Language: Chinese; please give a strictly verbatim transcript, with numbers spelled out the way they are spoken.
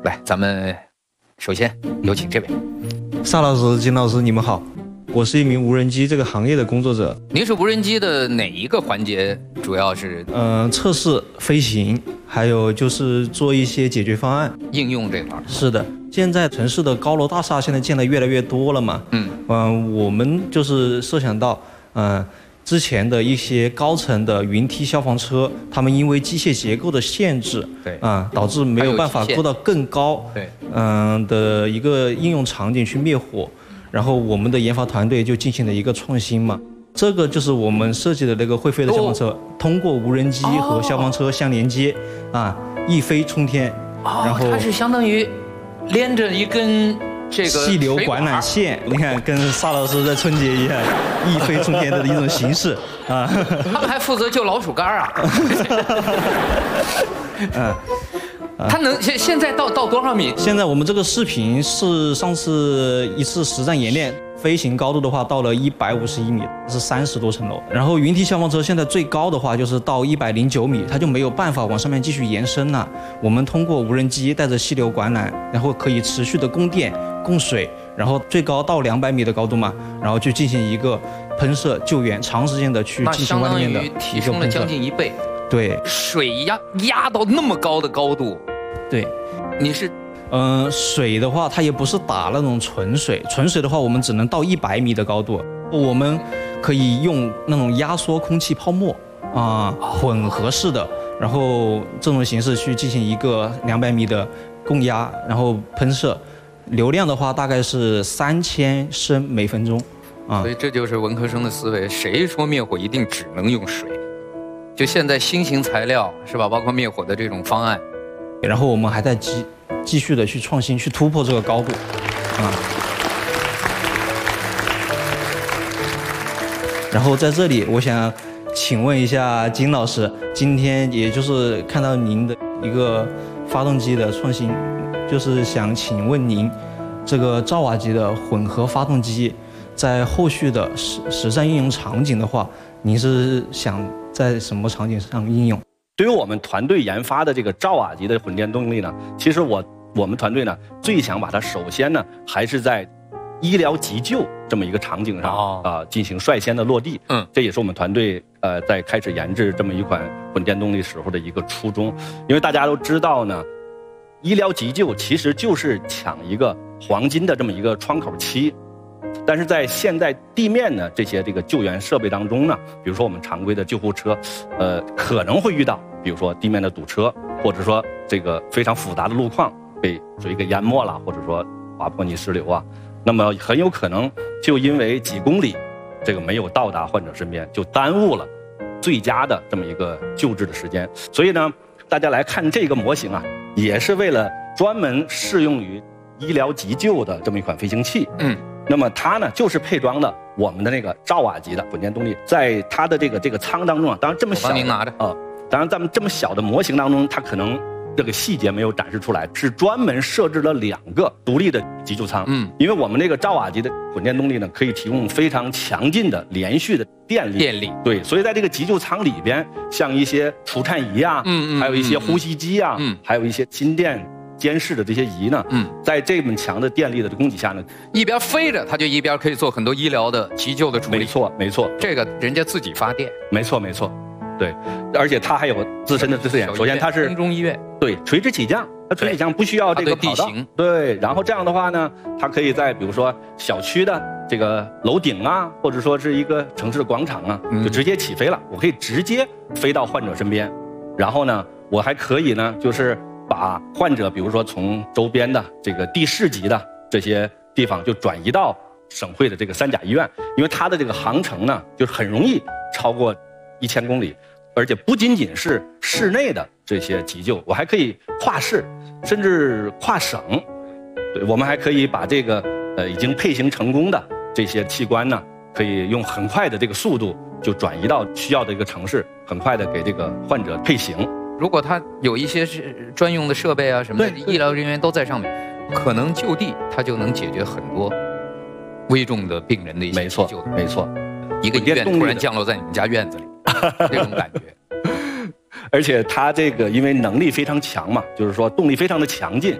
来，咱们首先有请这位。 邵老师、金老师，你们好，我是一名无人机这个行业的工作者。 您是无人机的哪一个环节？主要是嗯、呃，测试、飞行，还有就是做一些解决方案、 应用这块。 是的，现在城市的高楼大厦现在建的越来越多了嘛。嗯嗯、呃，我们就是设想到，嗯、呃。之前的一些高层的云梯消防车，他们因为机械结构的限制， 对啊、呃，导致没有办法做到更高， 对， 嗯、呃、的一个应用场景去灭火。然后我们的研发团队就进行了一个创新嘛，这个就是我们设计的那个会飞的消防车，哦、通过无人机和消防车相连接，哦、啊，一飞冲天。 哦、 然后它是相当于连着一根。这个气流管缆线，你看跟邵老师在春节一样，一飞冲天的一种形式啊。 他们还负责救老鼠干啊。嗯，他能现现在到到多少米？ 现在我们这个视频是上次一次实战演练，飞行高度的话到了一百五十一米，是三十多层楼。然后云梯消防车现在最高的话就是到一百零九米，它就没有办法往上面继续延伸了。我们通过无人机带着气流管缆，然后可以持续的供电。供水，然后最高到两百米的高度嘛，然后去进行一个喷射救援，长时间的去进行外面的一个喷射， 提升了将近一倍。 对， 水压压到那么高的高度， 对， 你是， 嗯、呃，水的话它也不是打那种纯水，纯水的话我们只能到一百米的高度，我们可以用那种压缩空气泡沫啊、呃，混合式的，然后这种形式去进行一个两百米的供压，然后喷射。流量的话大概是三千升每分钟，啊， 所以这就是文科生的思维。谁说灭火一定只能用水？就现在新型材料是吧？包括灭火的这种方案， 然后我们还在继继续的去创新，去突破这个高度，啊。然后在这里，我想请问一下金老师，今天也就是看到您的一个发动机的创新。就是想请问您，这个兆瓦级的混合发动机，在后续的实实战应用场景的话，您是想在什么场景上应用？ 对于我们团队研发的这个兆瓦级的混电动力呢，其实我我们团队呢最想把它首先呢还是在医疗急救这么一个场景上啊、哦呃、进行率先的落地。嗯，这也是我们团队呃在开始研制这么一款混电动力时候的一个初衷，因为大家都知道呢。医疗急救其实就是抢一个黄金的这么一个窗口期，但是在现在地面呢这些这个救援设备当中呢，比如说我们常规的救护车，呃，可能会遇到，比如说地面的堵车，或者说这个非常复杂的路况被水给淹没了，或者说滑坡泥石流啊，那么很有可能就因为几公里这个没有到达患者身边，就耽误了最佳的这么一个救治的时间。所以呢，大家来看这个模型啊。也是为了专门适用于医疗急救的这么一款飞行器，嗯，那么它呢就是配装了我们的那个兆瓦级的混电动力，在它的这个这个舱当中啊，当然这么小， 帮您拿着啊、呃，当然咱们这么小的模型当中，它可能这个细节没有展示出来，是专门设置了两个独立的急救舱，嗯，因为我们那个兆瓦级的混电动力呢，可以提供非常强劲的连续的电力， 电力， 对，所以在这个急救舱里边，像一些除颤仪啊，嗯嗯，还有一些呼吸机啊，嗯，还有一些心电监视的这些仪呢，嗯，在这么强的电力的供给下呢， 一边飞着，它就一边可以做很多医疗的急救的处理， 没错没错， 这个人家自己发电， 没错没错。对，而且它还有自身的资源。首先，它是空中医院， 对，垂直起降，它垂直起降不需要这个跑道，对。然后这样的话呢，它可以在比如说小区的这个楼顶啊，或者说是一个城市的广场啊，就直接起飞了。我可以直接飞到患者身边，然后呢，我还可以呢，就是把患者，比如说从周边的这个地市级的这些地方，就转移到省会的这个三甲医院，因为它的这个航程呢，就是很容易超过一千公里。而且不仅仅是市内的这些急救，我还可以跨市，甚至跨省。对，我们还可以把这个呃已经配型成功的这些器官呢，可以用很快的这个速度就转移到需要的一个城市，很快的给这个患者配型。 如果他有一些是专用的设备啊什么的，医疗人员都在上面，可能就地他就能解决很多危重的病人的一些急救的。 没错，没错。 一个医院突然降落在你们家院子里。这种感觉， 而且它这个因为能力非常强嘛，就是说动力非常的强劲，